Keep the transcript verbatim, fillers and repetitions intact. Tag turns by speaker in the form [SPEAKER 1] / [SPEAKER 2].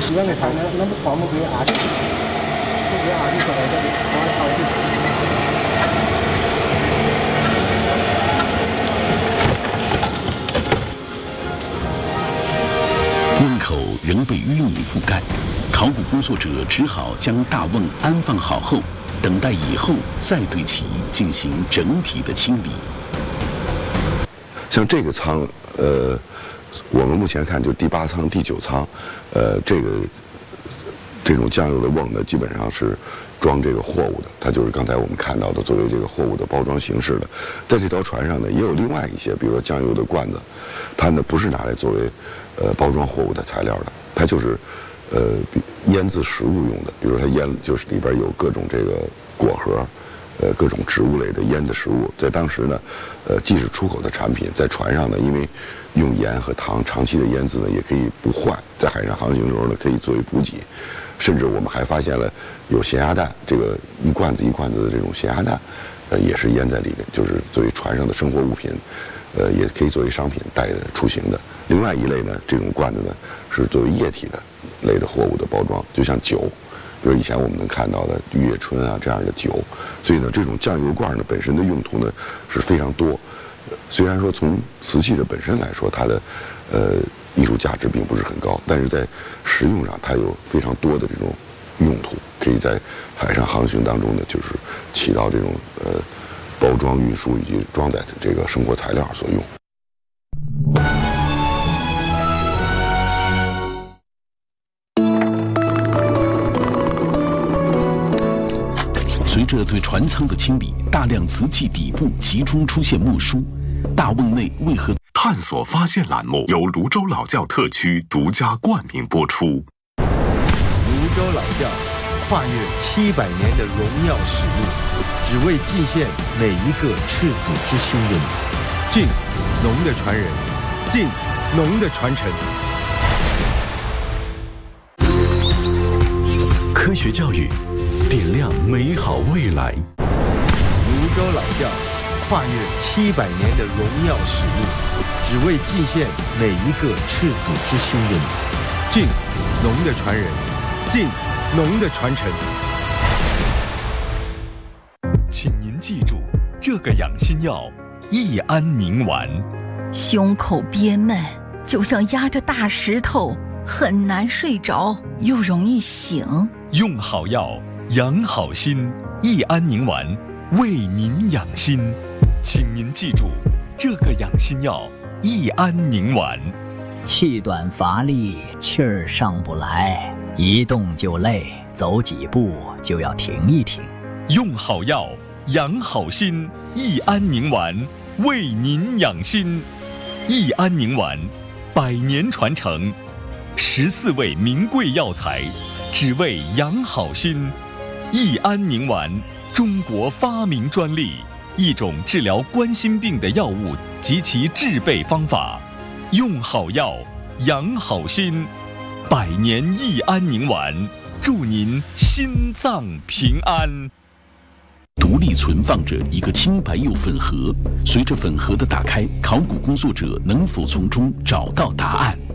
[SPEAKER 1] 原来看那那么放不给二十，不给二十过来这里，放二十。
[SPEAKER 2] 瓮口仍被淤泥覆盖，考古工作者只好将大瓮安放好后，等待以后再对其进行整体的清理。
[SPEAKER 3] 像这个仓，呃，我们目前看就第八仓、第九仓，呃，这个这种酱油的瓮呢，基本上是装这个货物的，它就是刚才我们看到的作为这个货物的包装形式的。在这条船上呢，也有另外一些，比如说酱油的罐子，它呢不是拿来作为呃包装货物的材料的，它就是呃腌制食物用的，比如它腌就是里边有各种这个果核。 呃，各种植物类的腌的食物，在当时呢，呃，既是出口的产品，在船上呢，因为用盐和糖长期的腌制呢，也可以不坏，在海上航行的时候呢，可以作为补给，甚至我们还发现了有咸鸭蛋，这个一罐子一罐子的这种咸鸭蛋，呃，也是腌在里面，就是作为船上的生活物品，呃，也可以作为商品带出行的。另外一类呢，这种罐子呢，是作为液体的类的货物的包装，就像酒。 比如以前我们能看到的玉叶春啊这样的酒，所以呢，这种酱油罐呢本身的用途呢是非常多。虽然说从瓷器的本身来说，它的呃艺术价值并不是很高，但是在实用上它有非常多的这种用途，可以在海上航行当中呢，就是起到这种呃包装、运输以及装载这个生活材料所用。
[SPEAKER 2] 随着对船舱的清理，大量瓷器底部集中出现木梳。大瓮内为何？
[SPEAKER 4] 探索发现栏目由泸州老窖特区独家冠名播出。
[SPEAKER 5] 泸州老窖跨越七百年的荣耀使命，只为敬献每一个赤子之心的你。敬农的传人，敬农的传承。
[SPEAKER 2] 科学教育。 点亮美好未来。
[SPEAKER 5] 泸州老窖跨越七百年的荣耀使命，只为敬献每一个赤子之心的你。敬农的传人，敬农的传承。
[SPEAKER 4] 请您记住这个养心药——益安宁丸。
[SPEAKER 6] 胸口憋闷，就像压着大石头，很难睡着，又容易醒。
[SPEAKER 4] 用好药，养好心，益安宁丸为您养心，请您记住这个养心药——益安宁丸。
[SPEAKER 7] 气短乏力，气儿上不来，一动就累，走几步就要停一停。
[SPEAKER 4] 用好药，养好心，益安宁丸为您养心。益安宁丸，百年传承，十四味名贵药材。 只为养好心，益安宁丸，中国发明专利，一种治疗冠心病的药物及其制备方法。用好药，养好心，百年益安宁丸，祝您心脏平安。
[SPEAKER 2] 独立存放着一个青白釉粉盒，随着粉盒的打开，考古工作者能否从中找到答案？